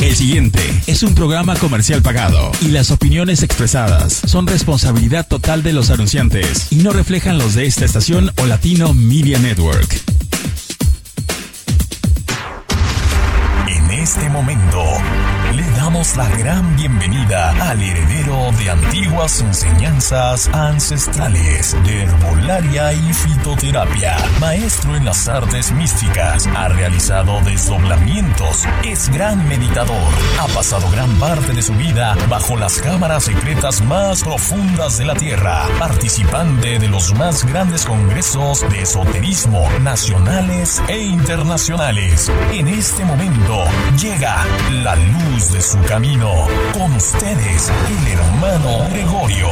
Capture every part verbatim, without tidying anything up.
El siguiente es un programa comercial pagado y las opiniones expresadas son responsabilidad total de los anunciantes y no reflejan los de esta estación o Latino Media Network. En este momento, le damos la gran bienvenida al heredero de antiguas enseñanzas ancestrales de herbolaria y fitoterapia, maestro en las artes místicas, ha realizado desdoblamientos, es gran meditador, ha pasado gran parte de su vida bajo las cámaras secretas más profundas de la Tierra, participante de los más grandes congresos de esoterismo nacionales e internacionales. En este momento llega la luz de su camino. Con ustedes, el hermano Gregorio.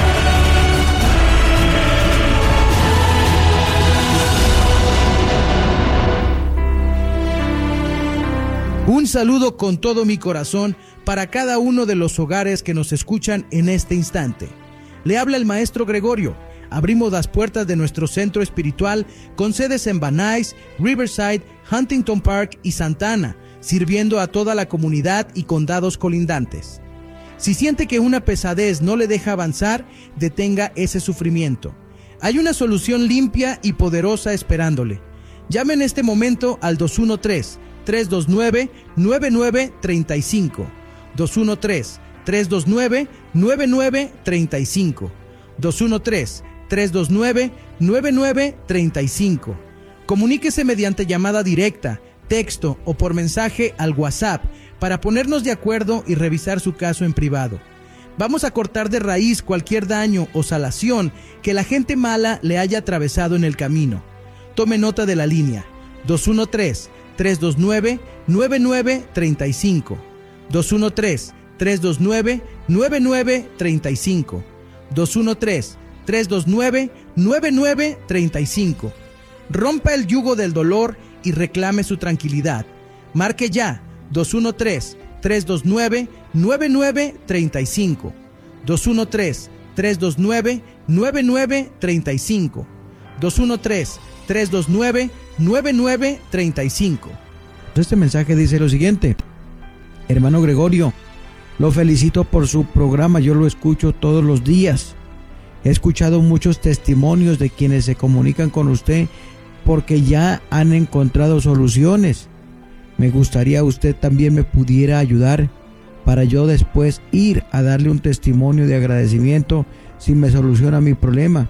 Un saludo con todo mi corazón para cada uno de los hogares que nos escuchan en este instante. Le habla el maestro Gregorio. Abrimos las puertas de nuestro centro espiritual con sedes en Van Nuys, Riverside, Huntington Park y Santa Ana, sirviendo a toda la comunidad y condados colindantes. Si siente que una pesadez no le deja avanzar, detenga ese sufrimiento. Hay una solución limpia y poderosa esperándole. Llame en este momento al dos uno tres, tres dos nueve, nueve nueve tres cinco. dos uno tres, tres dos nueve, nueve nueve tres cinco. dos uno tres, tres dos nueve, nueve nueve tres cinco. Comuníquese mediante llamada directa, texto o por mensaje al WhatsApp para ponernos de acuerdo y revisar su caso en privado. Vamos a cortar de raíz cualquier daño o salación que la gente mala le haya atravesado en el camino. Tome nota de la línea dos uno tres, tres dos nueve, nueve nueve tres cinco. dos uno tres, tres dos nueve, nueve nueve tres cinco. dos uno tres, tres dos nueve, nueve nueve tres cinco. Rompa el yugo del dolor y reclame su tranquilidad. Marque ya dos uno tres, tres dos nueve, nueve nueve tres cinco. dos uno tres, tres dos nueve, nueve nueve tres cinco. dos uno tres, tres dos nueve, nueve nueve tres cinco. Este mensaje dice lo siguiente: hermano Gregorio, lo felicito por su programa, yo lo escucho todos los días. He escuchado muchos testimonios de quienes se comunican con usted porque ya han encontrado soluciones. Me gustaría usted también me pudiera ayudar para yo después ir a darle un testimonio de agradecimiento si me soluciona mi problema.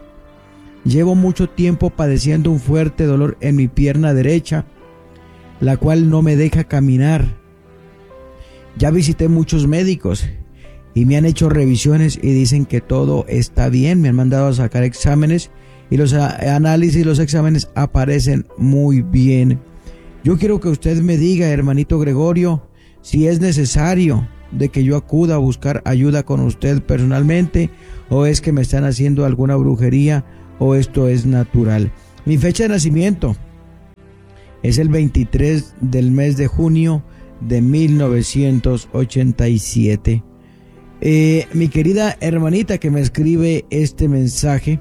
Llevo mucho tiempo padeciendo un fuerte dolor en mi pierna derecha, la cual no me deja caminar. Ya visité muchos médicos y me han hecho revisiones y dicen que todo está bien. Me han mandado a sacar exámenes y los análisis y los exámenes aparecen muy bien. Yo quiero que usted me diga, hermanito Gregorio, si es necesario de que yo acuda a buscar ayuda con usted personalmente, o es que me están haciendo alguna brujería, o esto es natural. Mi fecha de nacimiento es el veintitrés del mes de junio de mil novecientos ochenta y siete. Eh, mi querida hermanita que me escribe este mensaje,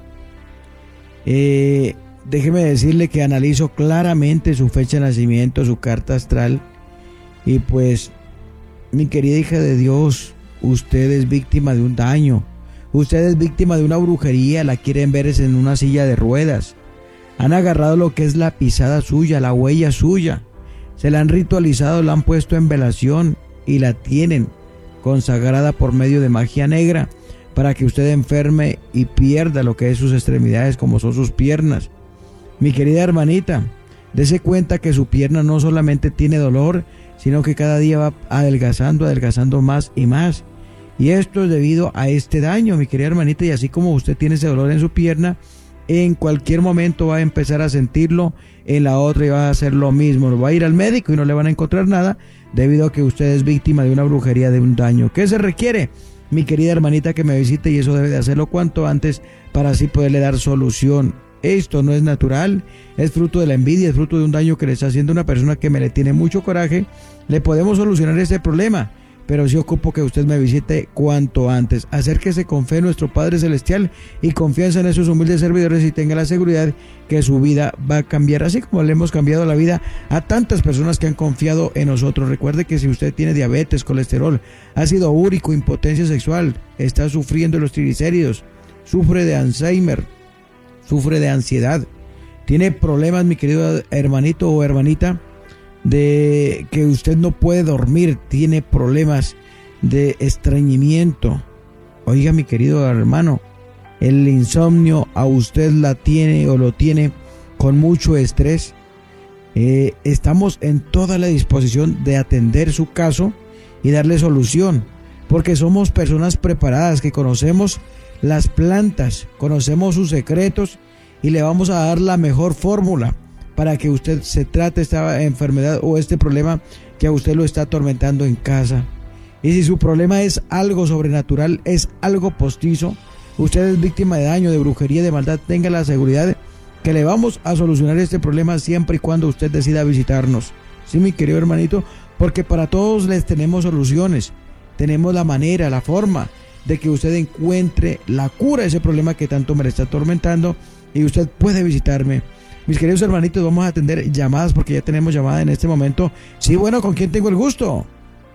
eh, déjeme decirle que analizo claramente su fecha de nacimiento, su carta astral, y pues, mi querida hija de Dios, usted es víctima de un daño, usted es víctima de una brujería, la quieren ver en una silla de ruedas, han agarrado lo que es la pisada suya, la huella suya, se la han ritualizado, la han puesto en velación y la tienen consagrada por medio de magia negra para que usted enferme y pierda lo que es sus extremidades, como son sus piernas. Mi querida hermanita, dése cuenta que su pierna no solamente tiene dolor, sino que cada día va adelgazando, adelgazando más y más. Y esto es debido a este daño, mi querida hermanita, y así como usted tiene ese dolor en su pierna, en cualquier momento va a empezar a sentirlo en la otra y va a hacer lo mismo. Va a ir al médico y no le van a encontrar nada debido a que usted es víctima de una brujería, de un daño. ¿Qué se requiere? Mi querida hermanita, que me visite, y eso debe de hacerlo cuanto antes para así poderle dar solución. Esto no es natural, es fruto de la envidia, es fruto de un daño que le está haciendo una persona que me le tiene mucho coraje. Le podemos solucionar este problema. pero sí ocupo que usted me visite cuanto antes. Acérquese con fe a nuestro Padre Celestial y confianza en esos humildes servidores y tenga la seguridad que su vida va a cambiar, así como le hemos cambiado la vida a tantas personas que han confiado en nosotros. Recuerde que si usted tiene diabetes, colesterol, ácido úrico, impotencia sexual, está sufriendo los triglicéridos, sufre de Alzheimer, sufre de ansiedad, tiene problemas, mi querido hermanito o hermanita, de que usted no puede dormir, tiene problemas de estreñimiento. Oiga, mi querido hermano, el insomnio a usted la tiene o lo tiene con mucho estrés. Eh, estamos en toda la disposición de atender su caso y darle solución, porque somos personas preparadas que conocemos las plantas, conocemos sus secretos y le vamos a dar la mejor fórmula para que usted se trate esta enfermedad o este problema que a usted lo está atormentando en casa. Y si su problema es algo sobrenatural, es algo postizo, usted es víctima de daño, de brujería, de maldad, tenga la seguridad que le vamos a solucionar este problema siempre y cuando usted decida visitarnos. Sí, mi querido hermanito, porque para todos les tenemos soluciones, tenemos la manera, la forma de que usted encuentre la cura a ese problema que tanto me le está atormentando y usted puede visitarme. Mis queridos hermanitos, vamos a atender llamadas porque ya tenemos llamada en este momento. Sí, bueno, ¿con quién tengo el gusto?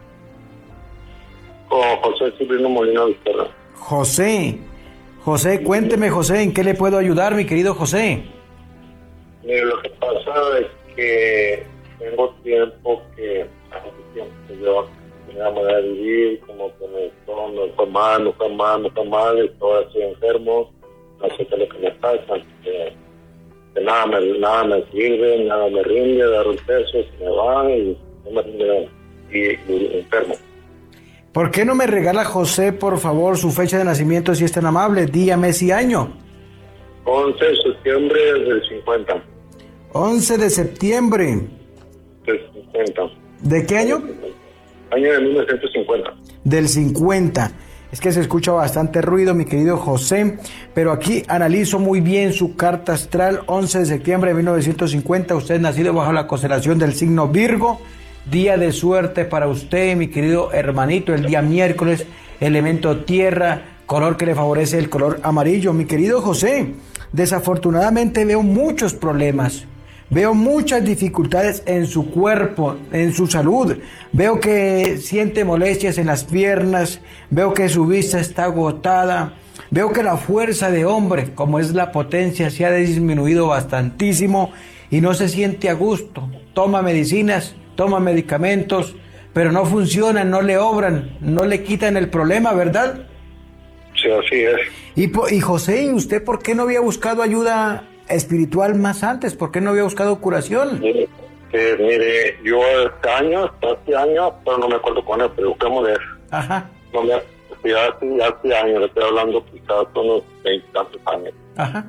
Con José Cipriano Molina Vizcarra. José, José, cuénteme, José, ¿en qué le puedo ayudar, mi querido José? Mire, lo que pasa es que tengo tiempo que, hace tiempo que yo tenía manera de vivir, como que me no está mal, no está mal, no está mal, y todo estoy enfermo, no sé qué es lo que me pasa, que, que nada, me, nada me sirve, nada me rinde, dar un peso, se me va y no me rinde nada, y, y enfermo. ¿Por qué no me regala, José, por favor, su fecha de nacimiento, si es tan amable, día, mes y año? once de septiembre del cincuenta. once de septiembre. Del cincuenta. ¿De qué año? Año de mil novecientos cincuenta. Del cincuenta. Es que se escucha bastante ruido, mi querido José, pero aquí analizo muy bien su carta astral. Once de septiembre de mil novecientos cincuenta, usted es nacido bajo la constelación del signo Virgo. Día de suerte para usted, mi querido hermanito, el día miércoles, elemento tierra, color que le favorece el color amarillo. Mi querido José, desafortunadamente veo muchos problemas, veo muchas dificultades en su cuerpo, en su salud, veo que siente molestias en las piernas, veo que su vista está agotada, veo que la fuerza de hombre, como es la potencia, se ha disminuido bastantísimo y no se siente a gusto. Toma medicinas, toma medicamentos, pero no funcionan, no le obran, no le quitan el problema, ¿verdad? Sí, así es. Y, y José, ¿y usted por qué no había buscado ayuda espiritual más antes? ¿Por qué no había buscado curación? Mire, eh, mire yo este año, este año, pero no me acuerdo con él, pero busquemos de él. Ajá. No me, sí, hace, hace años, le estoy hablando quizás unos veinte tantos años. Ajá.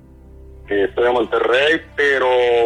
Que estoy en Monterrey, pero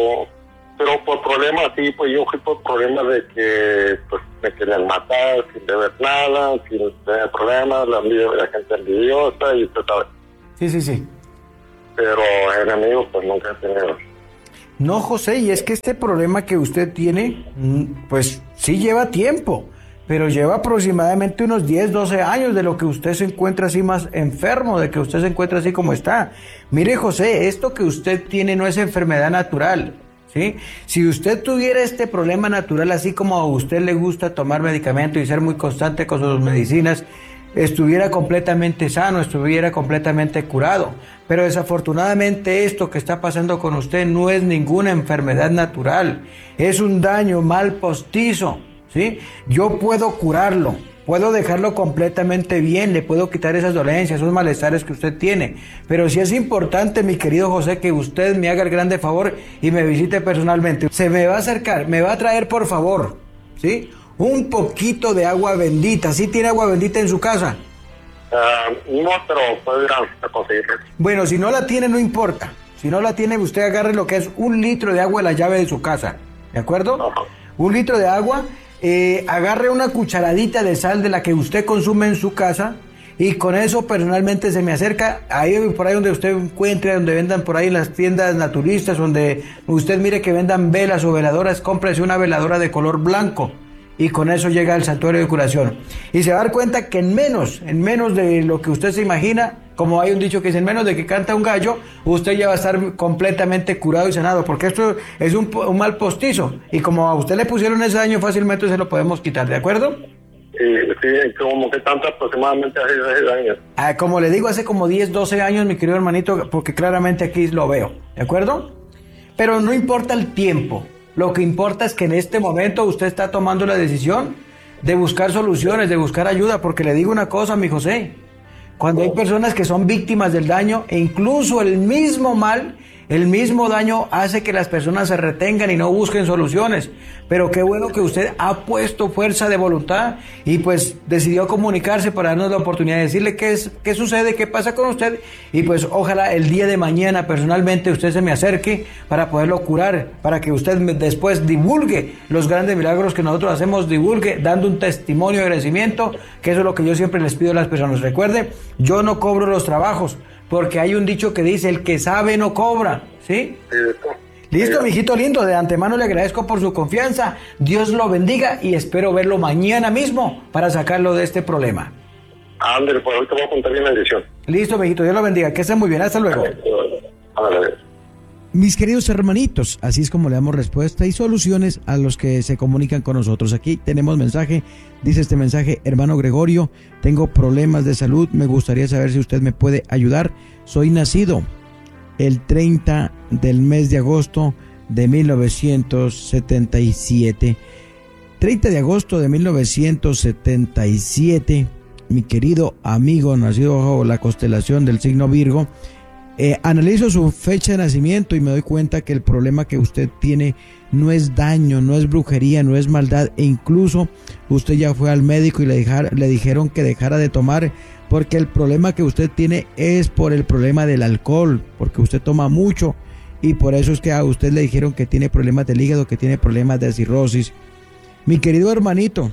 pero por problemas así, pues yo fui por problemas de que pues me querían matar sin deber nada, sin tener problemas, la, la gente envidiosa y usted sabe. Sí, sí, sí. Pero enemigos pues nunca he tenido. No, José, y es que este problema que usted tiene, pues sí lleva tiempo, pero lleva aproximadamente unos diez, doce años de lo que usted se encuentra así más enfermo, de que usted se encuentra así como está. Mire, José, esto que usted tiene no es enfermedad natural, ¿sí? Si usted tuviera este problema natural, así como a usted le gusta tomar medicamento y ser muy constante con sus medicinas, estuviera completamente sano, estuviera completamente curado. Pero desafortunadamente esto que está pasando con usted no es ninguna enfermedad natural, es un daño mal postizo, ¿sí? Yo puedo curarlo, puedo dejarlo completamente bien, le puedo quitar esas dolencias, esos malestares que usted tiene. Pero sí es importante, mi querido José, que usted me haga el grande favor y me visite personalmente. Se me va a acercar, me va a traer, por favor, ¿sí?, un poquito de agua bendita. ¿Sí tiene agua bendita en su casa? Uh, no, pero puedo ir a, a conseguirla. Bueno, si no la tiene, no importa. Si no la tiene, usted agarre lo que es un litro de agua en la llave de su casa, ¿de acuerdo? Uh-huh. Un litro de agua, eh, agarre una cucharadita de sal de la que usted consume en su casa y con eso personalmente se me acerca, ahí por ahí donde usted encuentre, donde vendan por ahí en las tiendas naturistas, donde usted mire que vendan velas o veladoras, cómprese una veladora de color blanco. y con eso llega al santuario de curación. Y se va a dar cuenta que en menos, en menos de lo que usted se imagina, como hay un dicho que dice, en menos de que canta un gallo, usted ya va a estar completamente curado y sanado, porque esto es un, un mal postizo, y como a usted le pusieron ese daño, fácilmente se lo podemos quitar, ¿de acuerdo? Sí, sí, como que tanto aproximadamente hace diez años. Ah, como le digo, hace como diez, doce años, mi querido hermanito, porque claramente aquí lo veo, ¿de acuerdo? Pero no importa el tiempo, lo que importa es que en este momento usted está tomando la decisión de buscar soluciones, de buscar ayuda, porque le digo una cosa, mi José, cuando hay personas que son víctimas del daño, e incluso el mismo mal, el mismo daño hace que las personas se retengan y no busquen soluciones. Pero qué bueno que usted ha puesto fuerza de voluntad y pues decidió comunicarse para darnos la oportunidad de decirle qué es, qué sucede, qué pasa con usted, y pues ojalá el día de mañana personalmente usted se me acerque para poderlo curar, para que usted después divulgue los grandes milagros que nosotros hacemos, divulgue dando un testimonio de agradecimiento, que eso es lo que yo siempre les pido a las personas. Recuerde, yo no cobro los trabajos, porque hay un dicho que dice, el que sabe no cobra, ¿sí? Sí, Listo, sí. mijito lindo, de antemano le agradezco por su confianza, Dios lo bendiga y espero verlo mañana mismo para sacarlo de este problema. Ándale, pues ahorita voy a apuntar bien la dirección. Listo, mijito, Dios lo bendiga, que esté muy bien, hasta luego. Ándale. Mis queridos hermanitos, así es como le damos respuesta y soluciones a los que se comunican con nosotros. Aquí tenemos mensaje, dice este mensaje, hermano Gregorio, tengo problemas de salud, me gustaría saber si usted me puede ayudar. Soy nacido el treinta del mes de agosto de mil novecientos setenta y siete. treinta de agosto de mil novecientos setenta y siete, mi querido amigo nacido bajo la constelación del signo Virgo. Eh, analizo su fecha de nacimiento y me doy cuenta que el problema que usted tiene no es daño, no es brujería, no es maldad, e incluso usted ya fue al médico y le, dejar, le dijeron que dejara de tomar, porque el problema que usted tiene es por el problema del alcohol, porque usted toma mucho y por eso es que a usted le dijeron que tiene problemas del hígado, que tiene problemas de cirrosis. Mi querido hermanito,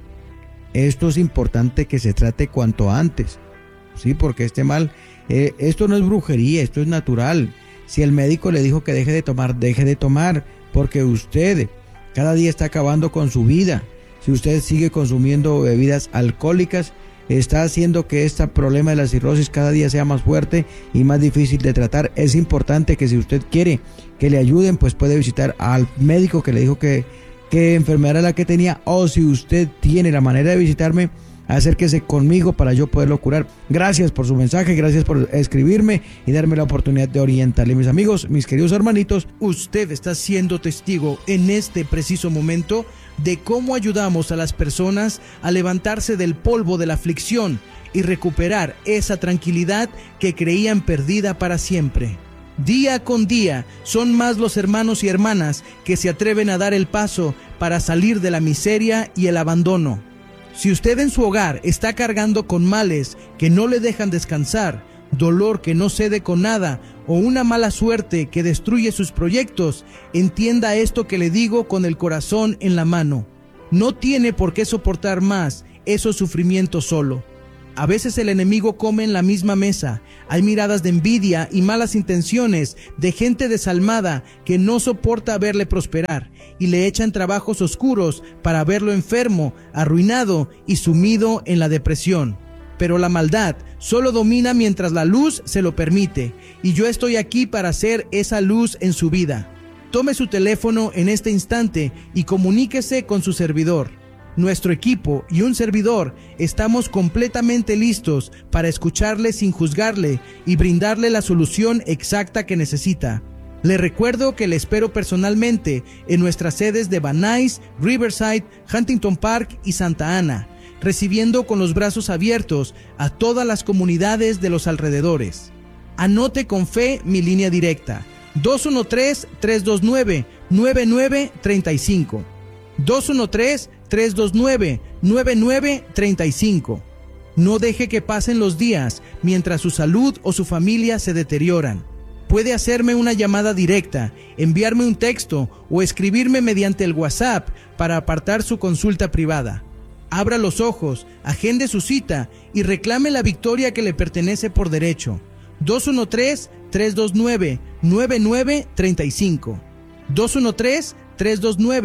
esto es importante que se trate cuanto antes, sí, porque este mal, eh, esto no es brujería, esto es natural. Si el médico le dijo que deje de tomar, deje de tomar, porque usted cada día está acabando con su vida. Si usted sigue consumiendo bebidas alcohólicas, está haciendo que este problema de la cirrosis cada día sea más fuerte y más difícil de tratar. Es importante que si usted quiere que le ayuden, pues puede visitar al médico que le dijo que, que enfermedad era la que tenía, o si usted tiene la manera de visitarme, acérquese conmigo para yo poderlo curar. Gracias por su mensaje, gracias por escribirme y darme la oportunidad de orientarle. Mis amigos, mis queridos hermanitos, usted está siendo testigo en este preciso momento de cómo ayudamos a las personas a levantarse del polvo de la aflicción y recuperar esa tranquilidad que creían perdida para siempre. Día con día son más los hermanos y hermanas que se atreven a dar el paso para salir de la miseria y el abandono. Si usted en su hogar está cargando con males que no le dejan descansar, dolor que no cede con nada o una mala suerte que destruye sus proyectos, entienda esto que le digo con el corazón en la mano. No tiene por qué soportar más esos sufrimientos solo. A veces el enemigo come en la misma mesa. Hay miradas de envidia y malas intenciones de gente desalmada que no soporta verle prosperar y le echan trabajos oscuros para verlo enfermo, arruinado y sumido en la depresión. Pero la maldad solo domina mientras la luz se lo permite, y yo estoy aquí para ser esa luz en su vida. Tome su teléfono en este instante y comuníquese con su servidor. Nuestro equipo y un servidor estamos completamente listos para escucharle sin juzgarle y brindarle la solución exacta que necesita. Le recuerdo que le espero personalmente en nuestras sedes de Van Nuys, Riverside, Huntington Park y Santa Ana, recibiendo con los brazos abiertos a todas las comunidades de los alrededores. Anote con fe mi línea directa, dos uno tres, tres dos nueve, nueve nueve tres cinco. dos uno tres, tres dos nueve, nueve nueve tres cinco. No deje que pasen los días mientras su salud o su familia se deterioran. Puede hacerme una llamada directa, enviarme un texto o escribirme mediante el WhatsApp para apartar su consulta privada. Abra los ojos, agende su cita y reclame la victoria que le pertenece por derecho. dos uno tres, tres dos nueve, nueve nueve tres cinco. dos uno tres, tres dos nueve,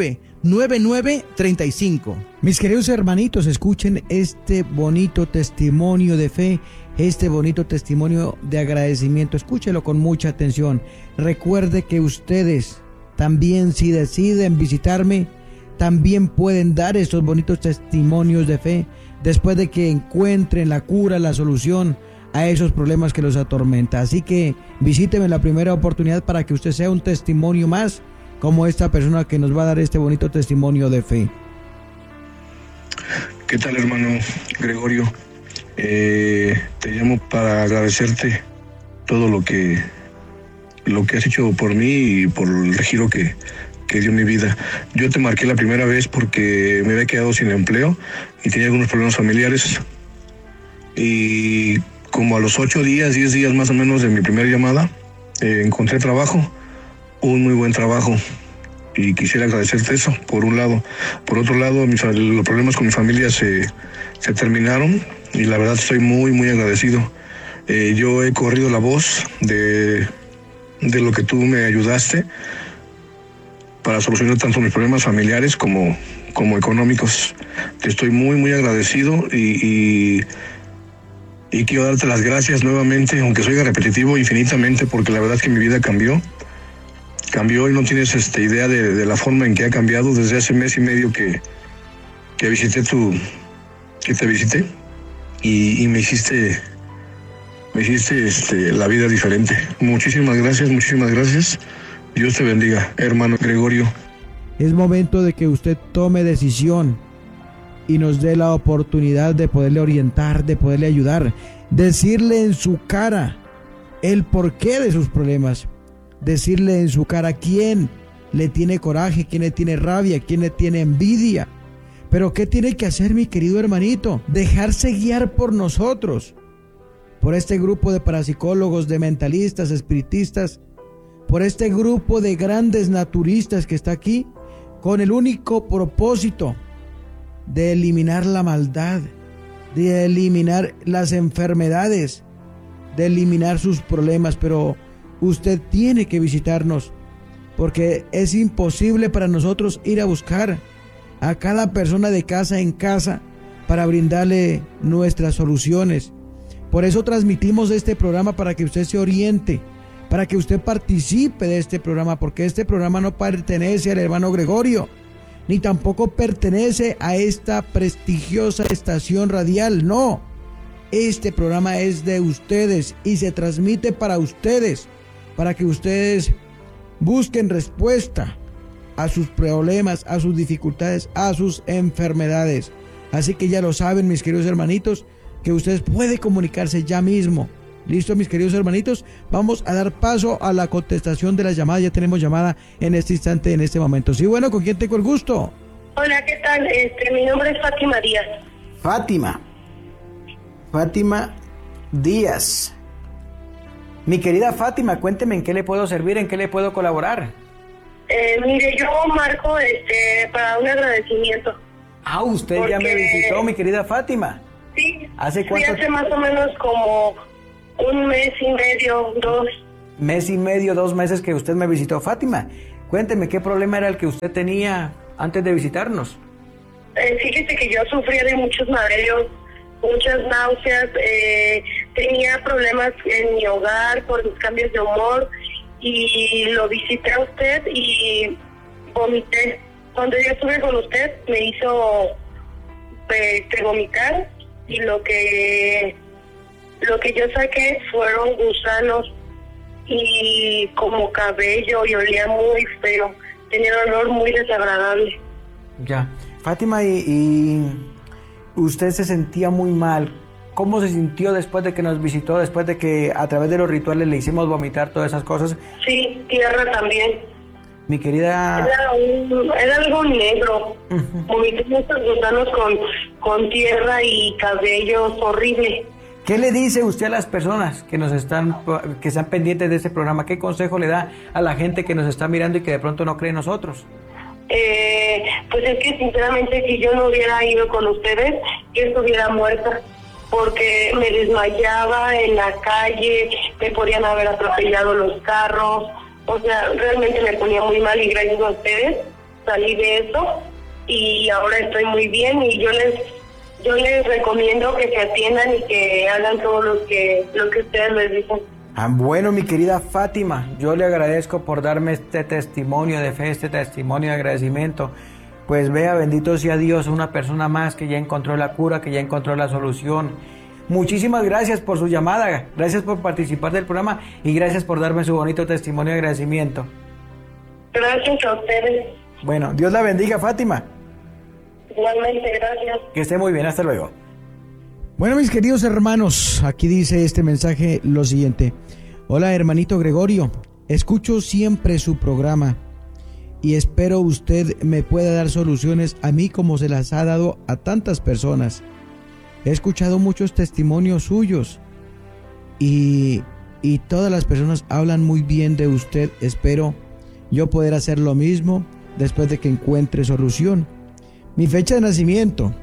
nueve nueve tres cinco. Mis queridos hermanitos, escuchen este bonito testimonio de fe, este bonito testimonio de agradecimiento. Escúchelo con mucha atención. Recuerde que ustedes también, si deciden visitarme, también pueden dar estos bonitos testimonios de fe después de que encuentren la cura, la solución a esos problemas que los atormenta. Así que visíteme en la primera oportunidad para que usted sea un testimonio más como esta persona que nos va a dar este bonito testimonio de fe. ¿Qué tal, hermano Gregorio? Eh, te llamo para agradecerte todo lo que lo que has hecho por mí y por el giro que, que dio mi vida. Yo te marqué la primera vez porque me había quedado sin empleo y tenía algunos problemas familiares. Y como a los ocho días, diez días más o menos de mi primera llamada, eh, encontré trabajo, un muy buen trabajo. Y quisiera agradecerte eso, por un lado. Por otro lado, mis, los problemas con mi familia se, se terminaron y la verdad estoy muy, muy agradecido. Eh, yo he corrido la voz de, de lo que tú me ayudaste para solucionar tanto mis problemas familiares como, como económicos. Te estoy muy, muy agradecido y, y, y quiero darte las gracias nuevamente, aunque soy repetitivo, infinitamente, porque la verdad es que mi vida cambió. Cambió y no tienes este, idea de, de la forma en que ha cambiado desde hace mes y medio que, que visité tu, que te visité y, y me hiciste, me hiciste este, la vida diferente. Muchísimas gracias, muchísimas gracias. Dios te bendiga, hermano Gregorio. Es momento de que usted tome decisión y nos dé la oportunidad de poderle orientar, de poderle ayudar, decirle en su cara el porqué de sus problemas. Decirle en su cara quién le tiene coraje, quién le tiene rabia, quién le tiene envidia. Pero ¿qué tiene que hacer, mi querido hermanito? Dejarse guiar por nosotros, por este grupo de parapsicólogos, de mentalistas, espiritistas, por este grupo de grandes naturistas que está aquí, con el único propósito de eliminar la maldad, de eliminar las enfermedades, de eliminar sus problemas. Pero usted tiene que visitarnos, porque es imposible para nosotros ir a buscar a cada persona de casa en casa para brindarle nuestras soluciones. Por eso transmitimos este programa, para que usted se oriente, para que usted participe de este programa, porque este programa no pertenece al hermano Gregorio, ni tampoco pertenece a esta prestigiosa estación radial. No, este programa es de ustedes y se transmite para ustedes, para que ustedes busquen respuesta a sus problemas, a sus dificultades, a sus enfermedades. Así que ya lo saben, mis queridos hermanitos, que ustedes pueden comunicarse ya mismo. ¿Listo, mis queridos hermanitos? Vamos a dar paso a la contestación de las llamadas. Ya tenemos llamada en este instante, en este momento. Sí, bueno, ¿con quién tengo el gusto? Hola, ¿qué tal? Este, mi nombre es Fátima Díaz. Fátima. Fátima Díaz. Mi querida Fátima, cuénteme en qué le puedo servir, en qué le puedo colaborar. Eh, mire, yo marco este, para un agradecimiento. Ah, usted porque... ya me visitó, mi querida Fátima. Sí, ¿Hace cuánto? hace más o menos como un mes y medio, dos. Mes y medio, dos meses que usted me visitó. Fátima, cuénteme, ¿qué problema era el que usted tenía antes de visitarnos? Eh, fíjese que yo sufría de muchos mareos, muchas náuseas, eh, tenía problemas en mi hogar por los cambios de humor y lo visité a usted y vomité. Cuando yo estuve con usted me hizo eh, vomitar y lo que lo que yo saqué fueron gusanos y como cabello y olía muy feo, tenía un olor muy desagradable. Ya, Fátima, y, y usted se sentía muy mal. ¿Cómo se sintió después de que nos visitó, después de que a través de los rituales le hicimos vomitar todas esas cosas? Sí, tierra también. Mi querida... Era, un, era algo negro. Uh-huh. Vomité muchos gusanos con, con tierra y cabellos horrible. ¿Qué le dice usted a las personas que nos están, que están pendientes de este programa? ¿Qué consejo le da a la gente que nos está mirando y que de pronto no cree en nosotros? Eh, pues es que sinceramente si yo no hubiera ido con ustedes, yo estuviera muerta, porque me desmayaba en la calle, me podían haber atropellado los carros, o sea, realmente me ponía muy mal y gracias a ustedes salí de eso y ahora estoy muy bien y yo les yo les recomiendo que se atiendan y que hagan todo lo que lo que ustedes les dicen. Ah, bueno, mi querida Fátima, yo le agradezco por darme este testimonio de fe, este testimonio de agradecimiento. Pues vea, bendito sea Dios, una persona más que ya encontró la cura, que ya encontró la solución. Muchísimas gracias por su llamada, gracias por participar del programa y gracias por darme su bonito testimonio de agradecimiento. Gracias a ustedes. Bueno, Dios la bendiga, Fátima. Igualmente, gracias. Que esté muy bien, hasta luego. Bueno, mis queridos hermanos, aquí dice este mensaje lo siguiente. Hola, hermanito Gregorio, escucho siempre su programa y espero usted me pueda dar soluciones a mí como se las ha dado a tantas personas. He escuchado muchos testimonios suyos y, y todas las personas hablan muy bien de usted. Espero yo poder hacer lo mismo después de que encuentre solución. Mi fecha de nacimiento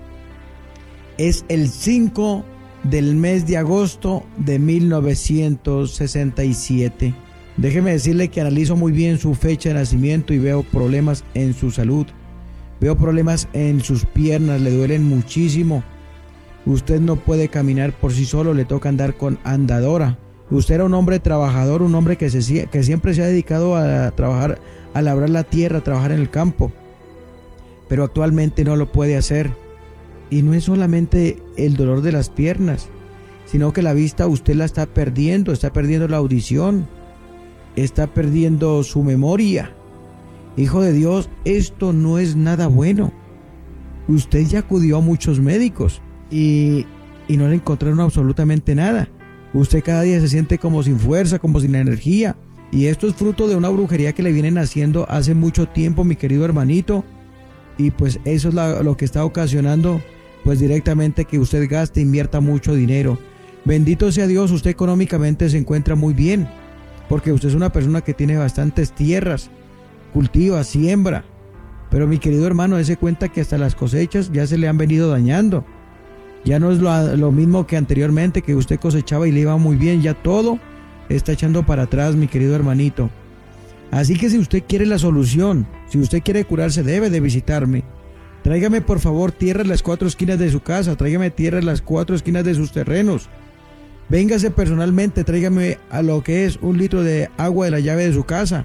es el cinco del mes de agosto de mil novecientos sesenta y siete. Déjeme decirle que analizo muy bien su fecha de nacimiento y veo problemas en su salud. Veo problemas en sus piernas, le duelen muchísimo. Usted no puede caminar por sí solo, le toca andar con andadora. Usted era un hombre trabajador, un hombre que, se, que siempre se ha dedicado a trabajar, a labrar la tierra, a trabajar en el campo. Pero actualmente no lo puede hacer. Y no es solamente el dolor de las piernas, sino que la vista usted la está perdiendo, está perdiendo la audición, está perdiendo su memoria. Hijo de Dios, esto no es nada bueno. Usted ya acudió a muchos médicos y, y no le encontraron absolutamente nada. Usted cada día se siente como sin fuerza, como sin energía. Y esto es fruto de una brujería que le vienen haciendo hace mucho tiempo, mi querido hermanito. Y pues eso es la, lo que está ocasionando pues directamente que usted gaste, invierta mucho dinero. Bendito sea Dios, usted económicamente se encuentra muy bien, porque usted es una persona que tiene bastantes tierras, cultiva, siembra. Pero mi querido hermano, dése cuenta que hasta las cosechas ya se le han venido dañando. Ya no es lo, lo mismo que anteriormente, que usted cosechaba y le iba muy bien. Ya todo está echando para atrás, mi querido hermanito. Así que si usted quiere la solución, si usted quiere curarse, debe de visitarme. Tráigame por favor tierra en las cuatro esquinas de su casa, tráigame tierra en las cuatro esquinas de sus terrenos. Véngase personalmente, tráigame a lo que es un litro de agua de la llave de su casa,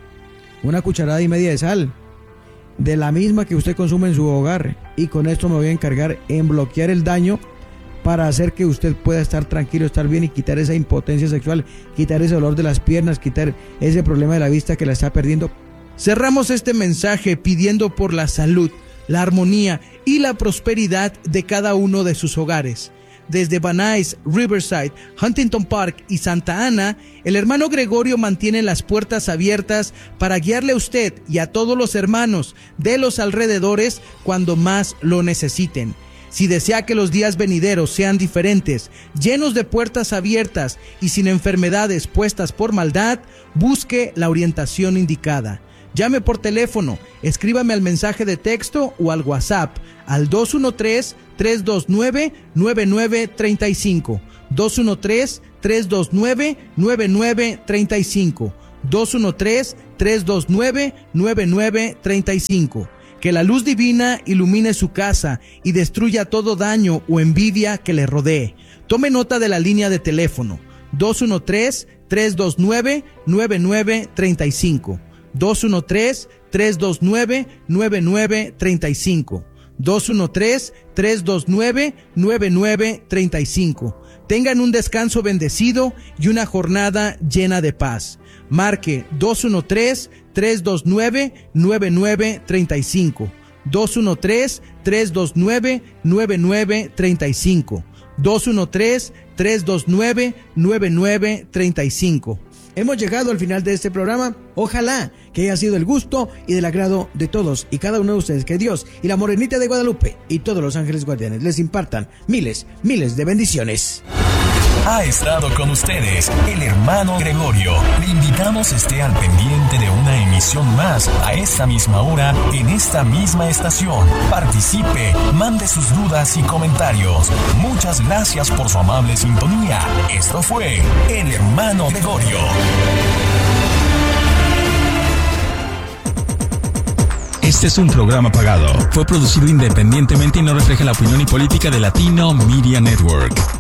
una cucharada y media de sal, de la misma que usted consume en su hogar. Y con esto me voy a encargar en bloquear el daño para hacer que usted pueda estar tranquilo, estar bien y quitar esa impotencia sexual, quitar ese dolor de las piernas, quitar ese problema de la vista que la está perdiendo. Cerramos este mensaje pidiendo por la salud, la armonía y la prosperidad de cada uno de sus hogares. Desde Van Nuys, Riverside, Huntington Park y Santa Ana, el hermano Gregorio mantiene las puertas abiertas para guiarle a usted y a todos los hermanos de los alrededores cuando más lo necesiten. Si desea que los días venideros sean diferentes, llenos de puertas abiertas y sin enfermedades puestas por maldad, busque la orientación indicada. Llame por teléfono, escríbame al mensaje de texto o al WhatsApp al dos uno tres, tres dos nueve, nueve nueve tres cinco, dos uno tres, tres dos nueve, nueve nueve tres cinco, dos uno tres, tres dos nueve, nueve nueve tres cinco. Que la luz divina ilumine su casa y destruya todo daño o envidia que le rodee. Tome nota de la línea de teléfono dos uno tres, tres dos nueve, nueve nueve tres cinco. dos uno tres, tres dos nueve, nueve nueve tres cinco. dos uno tres, tres dos nueve, nueve nueve tres cinco. Tengan un descanso bendecido y una jornada llena de paz. Marque dos uno tres, tres dos nueve, nueve nueve tres cinco. dos uno tres, tres dos nueve, nueve nueve tres cinco. dos uno tres, tres dos nueve, nueve nueve tres cinco. Hemos llegado al final de este programa. Ojalá que haya sido el gusto y del agrado de todos y cada uno de ustedes. Que Dios y la Morenita de Guadalupe y todos los ángeles guardianes les impartan miles, miles de bendiciones. Ha estado con ustedes el hermano Gregorio. Le invitamos esté al pendiente de una emisión más a esta misma hora en esta misma estación. Participe, mande sus dudas y comentarios. Muchas gracias por su amable sintonía. Esto fue el hermano Gregorio. Este es un programa pagado. Fue producido independientemente y no refleja la opinión y política de Latino Media Network.